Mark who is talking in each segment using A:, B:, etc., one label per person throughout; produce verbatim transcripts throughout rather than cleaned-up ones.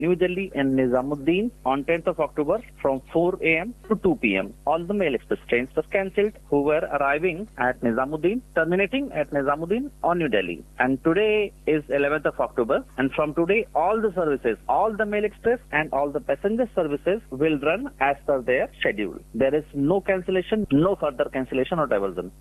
A: New Delhi and Nizamuddin on tenth of October from four a m to two p m All the Mail Express trains were cancelled who were arriving at Nizamuddin, terminating at Nizamuddin or New Delhi. And today is eleventh of October, and from today all the services, all the Mail Express and all the passenger services will run as per their schedule. There is no cancellation, no further cancellation or diversion.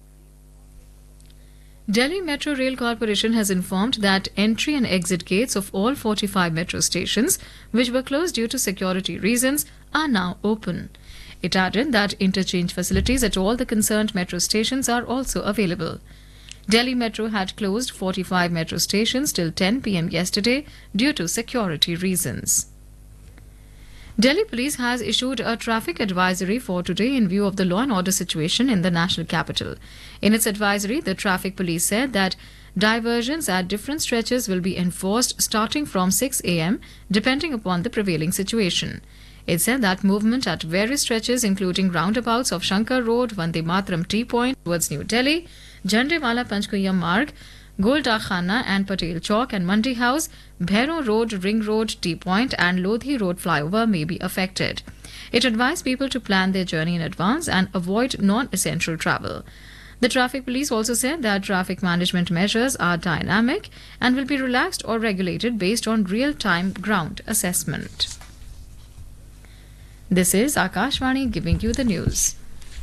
B: Delhi Metro Rail Corporation has informed that entry and exit gates of all forty-five metro stations, which were closed due to security reasons, are now open. It added that interchange facilities at all the concerned metro stations are also available. Delhi Metro had closed forty-five metro stations till ten p m yesterday due to security reasons. Delhi Police has issued a traffic advisory for today in view of the law and order situation in the national capital. In its advisory, the traffic police said that diversions at different stretches will be enforced starting from six a m depending upon the prevailing situation. It said that movement at various stretches including roundabouts of Shankar Road, Vande Mataram T Point towards New Delhi, Jhandewala Panchkuyam Marg, Golda Khana and Patel Chowk and Mandi House, Bhairo Road, Ring Road, T Point and Lodhi Road flyover may be affected. It advised people to plan their journey in advance and avoid non-essential travel. The traffic police also said that traffic management measures are dynamic and will be relaxed or regulated based on real-time ground assessment. This is Akashvani giving you the news.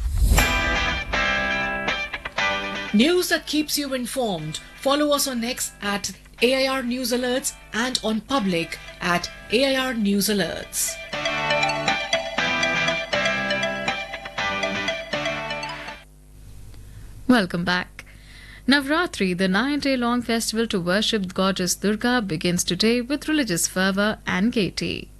C: News that keeps you informed. Follow us on X at A I R News Alerts and on Public at A I R News Alerts.
B: Welcome back. Navratri, the nine-day-long festival to worship goddess Durga, begins today with religious fervour and gaiety.